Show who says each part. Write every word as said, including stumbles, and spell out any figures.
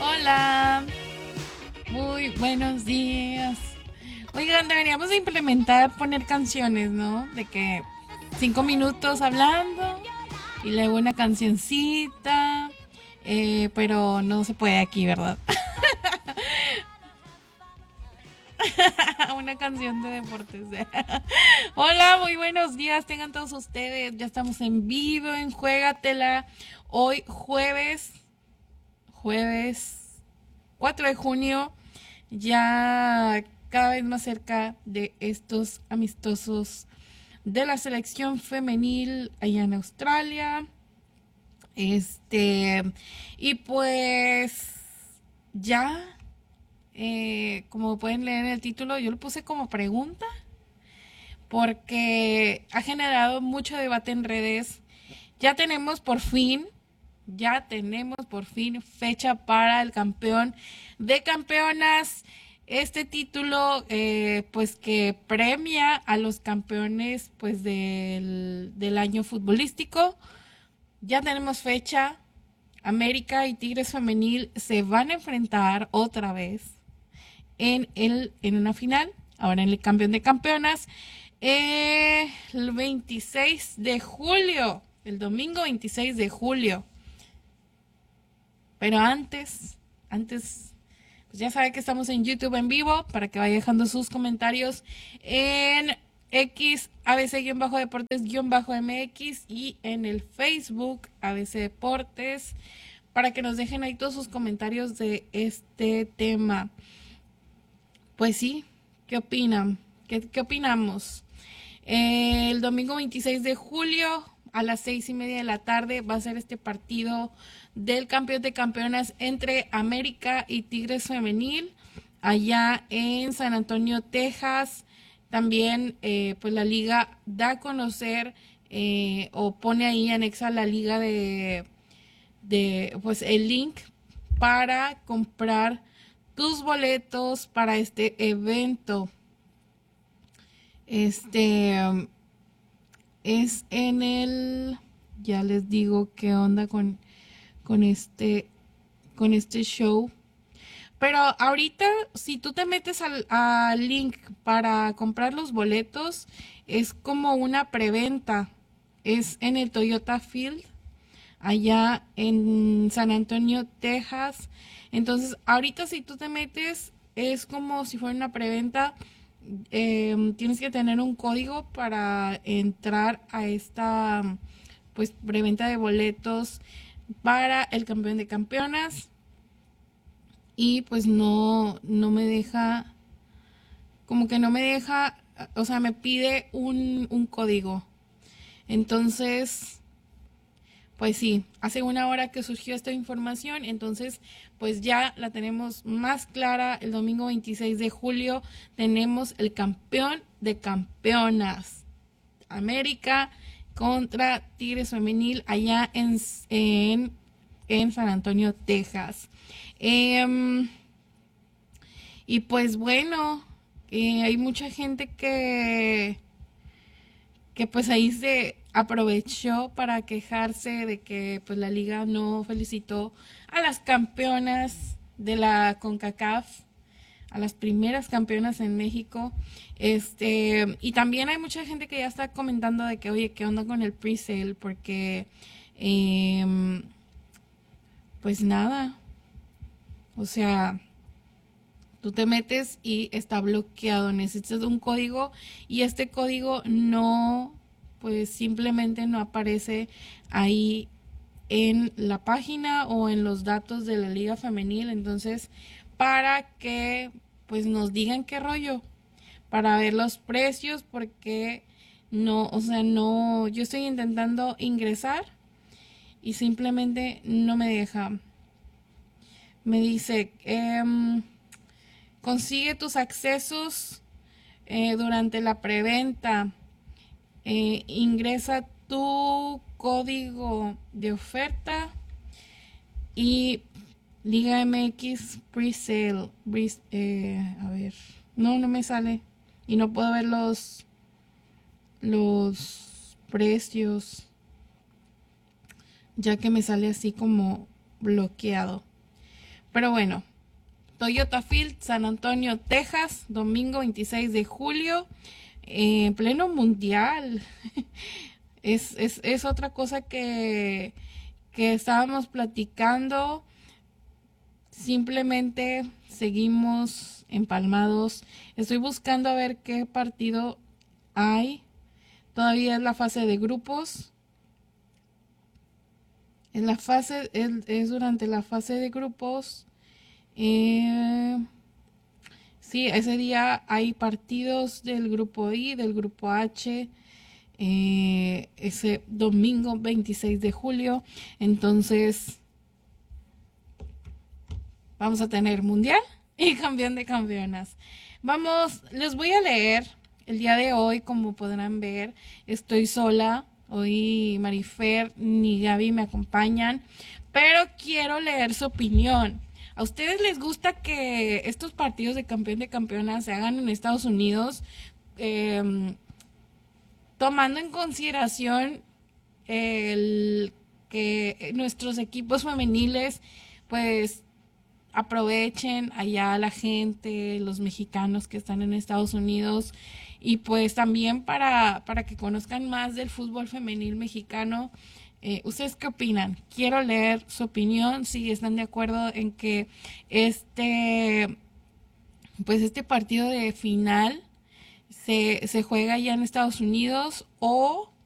Speaker 1: Hola, muy buenos días. Oigan, deberíamos de implementar poner canciones, ¿no? De que cinco minutos hablando y luego una cancioncita, eh, pero no se puede aquí, ¿verdad? Una canción de deportes. Hola, muy buenos días, tengan todos ustedes. Ya estamos en vivo en Juégatela. Hoy jueves, jueves cuatro de junio, ya cada vez más cerca de estos amistosos de la selección femenil allá en Australia. Este, y pues ya, eh, como pueden leer en el título, yo lo puse como pregunta porque ha generado mucho debate en redes. Ya tenemos por fin, ya tenemos por fin fecha para el campeón de campeonas. Este título, eh, pues que premia a los campeones, pues del, del año futbolístico. Ya tenemos fecha. América y Tigres Femenil se van a enfrentar otra vez en, el, en una final, ahora en el campeón de campeonas, eh, el veintiséis de julio, el domingo veintiséis de julio. Pero antes, antes, pues ya sabe que estamos en YouTube en vivo para que vaya dejando sus comentarios en X, A B C-Deportes-M X y en el Facebook A B C Deportes para que nos dejen ahí todos sus comentarios de este tema. Pues sí, ¿qué opinan? ¿Qué, qué opinamos? Eh, el domingo veintiséis de julio a las seis y media de la tarde va a ser este partido del campeón de campeonas entre América y Tigres Femenil allá en San Antonio, Texas. También eh, pues la liga da a conocer eh, o pone ahí anexa la liga de, de pues el link para comprar tus boletos para este evento. Este um, es en el, ya les digo qué onda con, con este, con este show. Pero ahorita, si tú te metes al, al link para comprar los boletos, es como una preventa. Es en el Toyota Field, allá en San Antonio, Texas. Entonces, ahorita si tú te metes, es como si fuera una preventa. Eh, tienes que tener un código para entrar a esta pues preventa de boletos para el campeón de campeonas y pues no no me deja, como que no me deja, o sea, me pide un, un código. Entonces, pues sí, hace una hora que surgió esta información, entonces pues ya la tenemos más clara. El domingo veintiséis de julio tenemos el campeón de campeonas, América contra Tigres Femenil allá en, en, en San Antonio, Texas. Eh, y pues bueno, eh, hay mucha gente que que pues ahí se aprovechó para quejarse de que pues la liga no felicitó a las campeonas de la CONCACAF, a las primeras campeonas en México. Este, y también hay mucha gente que ya está comentando de que, oye, ¿qué onda con el pre-sale? Porque, eh, pues nada, o sea, tú te metes y está bloqueado, necesitas un código y este código no, pues simplemente no aparece ahí en la página o en los datos de la liga femenil. Entonces, para que pues nos digan qué rollo, para ver los precios, porque no, o sea, no, yo estoy intentando ingresar y simplemente no me deja. Me dice, eh, consigue tus accesos eh, durante la preventa. Eh, ingresa tu código de oferta y Liga M X Presale. Eh, a ver, no, no me sale y no puedo ver los los precios ya que me sale así como bloqueado. Pero bueno, Toyota Field, San Antonio, Texas, domingo veintiséis de julio, en pleno mundial. Es, es, es otra cosa que, que estábamos platicando. Simplemente seguimos empalmados. Estoy buscando a ver qué partido hay. Todavía es la fase de grupos. En la fase, es, es durante la fase de grupos. Eh, sí, ese día hay partidos del grupo I, del grupo H. Eh, ese domingo veintiséis de julio. Entonces, vamos a tener mundial y campeón de campeonas. Vamos, les voy a leer el día de hoy, como podrán ver, estoy sola. Hoy Marifer ni Gaby me acompañan, pero quiero leer su opinión. ¿A ustedes les gusta que estos partidos de campeón de campeonas se hagan en Estados Unidos? Eh, tomando en consideración el que nuestros equipos femeniles pues aprovechen allá la gente, los mexicanos que están en Estados Unidos y pues también para, para que conozcan más del fútbol femenil mexicano. Eh, ¿Ustedes qué opinan? Quiero leer su opinión, si están de acuerdo en que este, pues este partido de final se, se juega allá en Estados Unidos o